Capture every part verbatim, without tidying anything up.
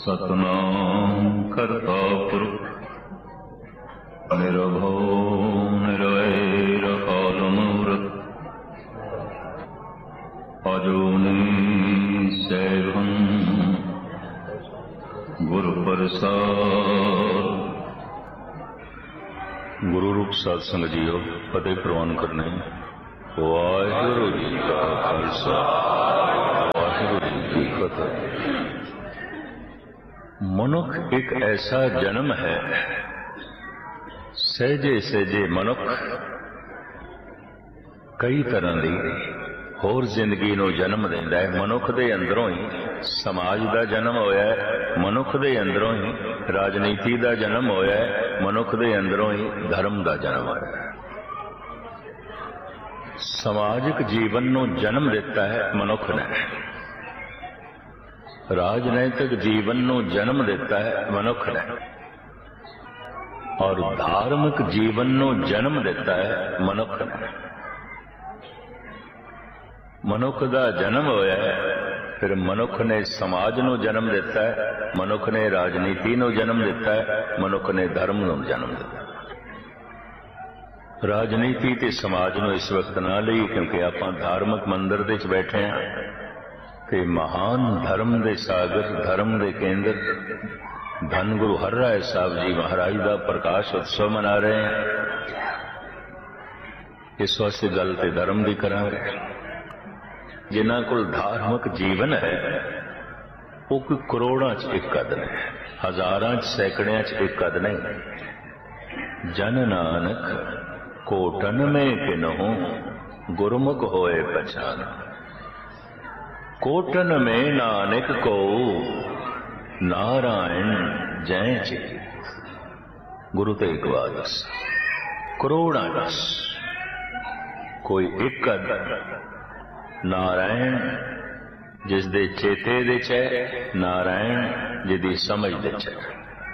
सतनाम करता पुरख निरभौ निरवैर काल मूरत अजूनी सैभं गुरु प्रसाद। गुरु रूप साध संग जीओ फतेह प्रवान करने। वाहिगुरु जी का खालसा वाहिगुरु जी की फतेह। मनुख एक ऐसा जन्म है, सहजे सहजे मनुख कई तरह की होर जिंदगी नूं जन्म देंदा है। मनुख दे अंदरों ही समाज का जन्म होया है, मनुख दे अंदरों ही राजनीति का जन्म होया है, मनुख दे अंदरों ही धर्म का जन्म होया है। समाजिक जीवन नूं जन्म दिता है मनुख ने, राजनैतिक जीवन नूं जन्म दिता है मनुख ने, और धार्मिक जीवन नूं जन्म दिता है मनुख ने। मनुख का जन्म होया है, फिर मनुख ने समाज नूं जन्म दिता है, मनुख ने राजनीति नूं जन्म दिता है, मनुख ने धर्म नूं जन्म दिता है। राजनीति ते समाज नूं इस वक्त ना लई, क्योंकि आपां धार्मिक मंदिर दे विच बैठे हैं ते महान धर्म दे सागर, धर्म दे केंद्र धन गुरु हरराय साहब जी महाराज का प्रकाश उत्सव मना रहे हैं। इस वास्ते गल ते धर्म की करांगे। जिन्हां कोल धार्मिक जीवन है वो कोई करोड़ां च एक कद नहीं, हजारां च सैकड़ियां च एक कद नहीं। जन नानक कोटन में किन्हूं गुरमुख होए पहचान। कोटन में नानक को नारायण जय जी। गुरु ते एक बात दस, करोड़ा दस, कोई एक कद नारायण जिस दे चेते दे च है, नारायण जिदी समझ दे च है।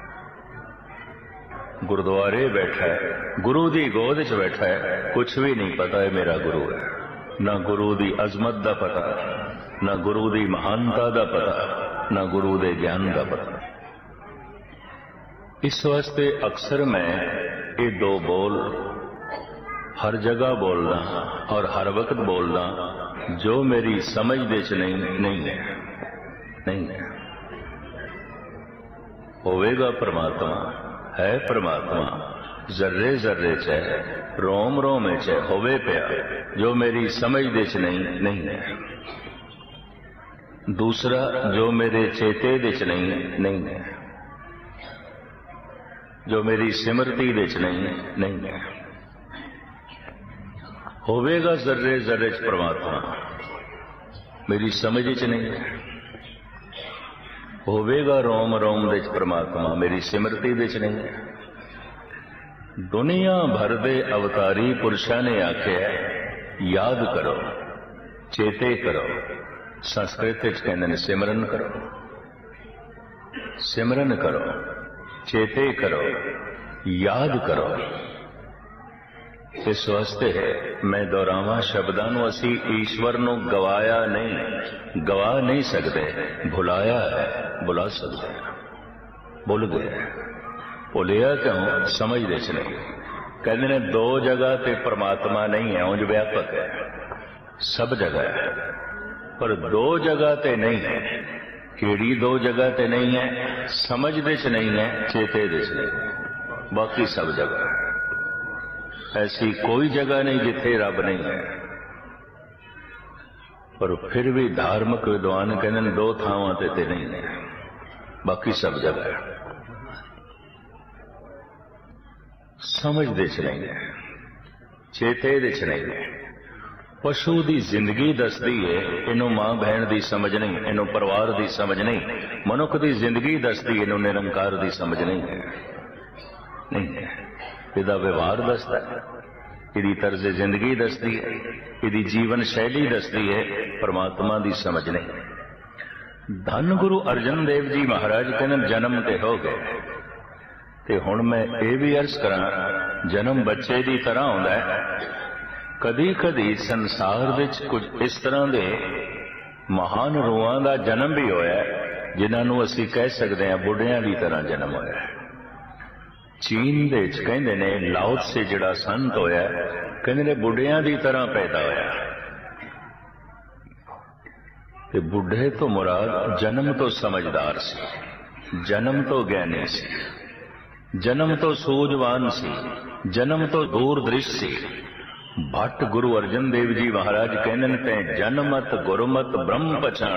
गुरुद्वारे बैठा है, गुरु दी गोद च बैठा है, कुछ भी नहीं पता है मेरा गुरु है, ना गुरु दी अजमत दा पता, ना गुरु दी महानता दा पता, ना गुरु दे ज्ञान दा पता। इस वास्ते अक्सर मैं ये दो बोल हर जगह बोलदा और हर वक्त बोलदा, जो मेरी समझ दे च नहीं नहीं है, नहीं है। होवेगा परमात्मा, है परमात्मा जर्रे जर्रे च है, रोम रोम च है, होवे पिया, जो मेरी समझ दे च नहीं नहीं है। दूसरा, जो मेरे चेते दे च नहीं नहीं है, जो मेरी सिमरती दे च नहीं नहीं है। होवेगा जर्रे जर्रे च परमात्मा, मेरी समझ च नहीं है। होवेगा रोम रोम दे च परमात्मा, मेरी सिमरती दे च नहीं है। दुनिया भर दे अवतारी पुरुषां ने आख्या याद करो, चेते करो। संस्कृत कहते हैं सिमरन करो, सिमरन करो, चेते करो, याद करो। इस वास्ते है मैं दोहरावां शब्दां नूं, असी ईश्वर नूं गवाया नहीं, गवा नहीं सकते, भुलाया है, भुला सकते हैं। भुल गए, भुलिया क्यों? समझदे च नहीं। कहते ने दो जगह ते परमात्मा नहीं है, उंज व्यापक है, सब जगह है, पर दो जगह ते नहीं है। केड़ी दो जगह ते नहीं है? समझ दे च नहीं है, चेते दे च नहीं है, बाकी सब जगह है। ऐसी कोई जगह नहीं जिथे रब नहीं है। पर फिर भी धार्मिक विद्वान कहते दो थावां ते ते नहीं है, बाकी सब जगह है। समझ दे च नहीं है, चेते दे च नहीं है। पशु की जिंदगी दसदी है, इनू मां बहन की समझ नहीं, इनू परिवार की समझ नहीं। मनुख की जिंदगी दसदी, इनू निरंकार की समझ नहीं है, नहीं है। इहदा व्यवहार दसदा है, इहदी तर्ज जिंदगी दसदी है, इहदी जीवन शैली दसदी है, परमात्मा की समझ नहीं। धन गुरु अर्जन देव जी महाराज कहने जन्म ते हो गए, ते हुण मैं ये भी अर्ज करा, जन्म बच्चे की तरह होंदा है। कदी कदी संसार विच कुछ इस तरह के महान रूहां का जन्म भी होया, जिन्हां नूं असीं कह सकते हैं बुढ़ियां की तरह जन्म होया। चीन दे विच कहंदे ने लाओ त्से जिहड़ा संत होया कहंदे ने बुढ़ियां की तरह पैदा होया। ते बुढ़े तो मुराद जन्म तो समझदार सी, जन्म तो ज्ञानी सी, जन्म तो सूझवान सी, जन्म तो दूरदृश सी। भट्ट गुरु अर्जन देव जी महाराज कहंदे ने तैं जनमत गुरमत ब्रह्म पछाण